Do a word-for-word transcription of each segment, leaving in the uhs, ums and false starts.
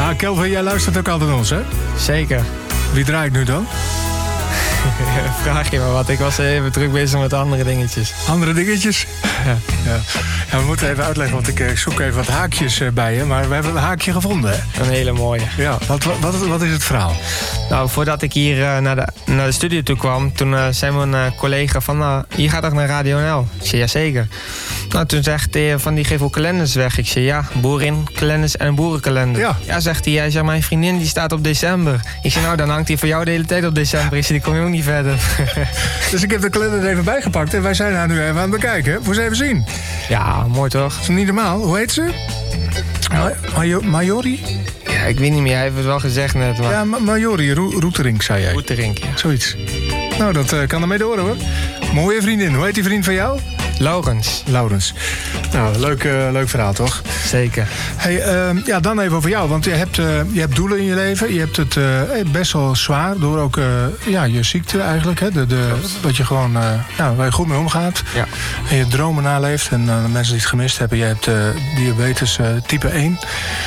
Ja, Kelvin, jij luistert ook altijd naar ons, hè? Zeker. Wie draai ik nu dan? Vraag je me wat. Ik was even druk bezig met andere dingetjes. Andere dingetjes? Ja. Ja. Ja, we moeten even uitleggen, want ik eh, zoek even wat haakjes eh, bij je. Maar we hebben een haakje gevonden, hè? Een hele mooie. Ja, wat, wat, wat, wat is het verhaal? Nou, voordat ik hier uh, naar, de, naar de studio toe kwam, toen uh, zei mijn uh, collega van, uh, je gaat toch naar Radio N L? Ik zei, jazeker. Nou, toen zegt hij van, die geeft ook kalenders weg. Ik zei, ja, boerinkalenders en een boerenkalender. Ja. Ja, zegt hij, jij zegt, mijn vriendin die staat op december. Ik zei, nou, dan hangt hij voor jou de hele tijd op december. Ik zei, die kom je ook niet verder. Dus ik heb de kalender er even bijgepakt en wij zijn haar nu even aan het bekijken. Moet je even zien. Ja, mooi toch? Dat is niet normaal. Hoe heet ze? Ma- Majo- Majori? Ja, ik weet niet meer, hij heeft het wel gezegd net. Maar... Ja, Ma- Majori, Ro- Roeterink, zei jij. Roeterink, ja. Zoiets. Nou, dat uh, kan ermee door, hoor. Mooie vriendin. Hoe heet die vriend van jou? Laurens. Laurens. Nou, leuk, uh, leuk verhaal, toch? Zeker. Hey, uh, ja, dan even over jou. Want je hebt, uh, je hebt doelen in je leven. Je hebt het uh, best wel zwaar door ook uh, ja, je ziekte eigenlijk. Hè? De, de, dat je gewoon uh, ja, waar je goed mee omgaat. Ja. En je dromen naleeft. En uh, mensen die het gemist hebben. Je hebt uh, diabetes uh, type één.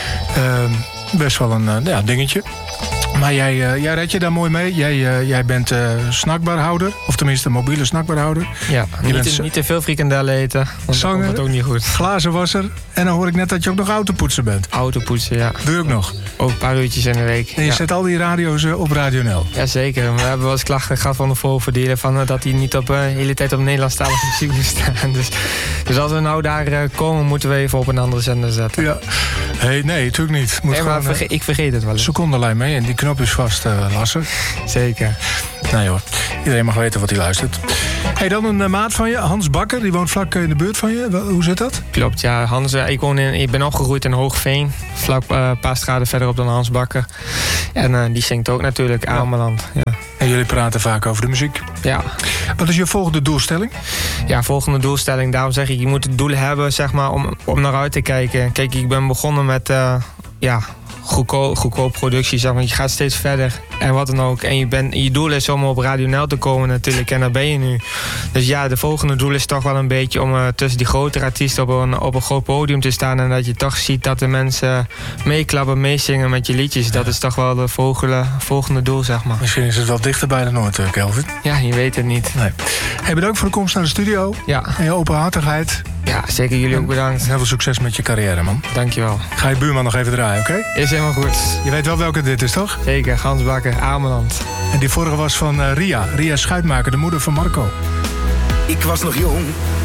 Uh, best wel een uh, ja, dingetje. Maar jij, uh, jij redt je daar mooi mee. Jij, uh, jij bent uh, snackbarhouder. Of tenminste een mobiele snackbarhouder. Ja, niet, bent te, niet te veel frikandellen eten. Want zanger, dan komt het ook niet goed. Glazenwasser. En dan hoor ik net dat je ook nog autopoetser bent. Autopoetsen, ja. Doe je ook nog? Ook een paar uurtjes in de week. En je ja. zet al die radio's uh, op Radio N L. Jazeker. We hebben wel eens klachten gehad van de voorverdienen van uh, dat hij niet op, uh, de hele tijd op Nederlandstalige muziek moet staan. Dus, dus als we nou daar uh, komen, moeten we even op een andere zender zetten. Ja. Hey, nee, natuurlijk niet. Moet nee, maar gewoon, verge- ik vergeet het wel eens. Secondenlijn mee en die knop is vast, uh, Lassen. Zeker. Nee hoor, iedereen mag weten wat hij luistert. Hey, dan een uh, maat van je, Hans Bakker. Die woont vlak in de buurt van je. Wel, hoe zit dat? Klopt, ja. Hans, uh, ik, woon in, ik ben opgegroeid in Hoogveen. Vlak uh, een paar straten verderop dan Hans Bakker. En uh, die zingt ook natuurlijk, ja. Ameland. Ja. En jullie praten vaak over de muziek. Ja. Wat is je volgende doelstelling? Ja, volgende doelstelling. Daarom zeg ik, je moet het doel hebben zeg maar, om, om naar uit te kijken. Kijk, ik ben begonnen met uh, ja, goedkoop, goedkoop productie. Zeg maar. Je gaat steeds verder en wat dan ook. En je, bent, je doel is om op Radio N L te komen natuurlijk. En daar ben je nu. Dus ja, de volgende doel is toch wel een beetje om uh, tussen die grotere artiesten op een, op een groot podium te staan. En dat je toch ziet dat de mensen meeklappen, meezingen met je liedjes. Dat is toch wel het volgende, volgende doel, zeg maar. Misschien is het wel dichter bij de Noord, uh, Kelvin. Ja, je weet het niet. Nee. Hey, bedankt voor de komst naar de studio. Ja. En je openhartigheid. Ja, zeker jullie ook bedankt. Heel veel succes met je carrière, man. Dankjewel. Ga je buurman nog even draaien, oké? Okay? Is helemaal goed. Je weet wel welke dit is, toch? Zeker, Hans Bakker, Ameland. En die vorige was van uh, Ria. Ria Schuitmaker, de moeder van Marco. Ik was nog jong,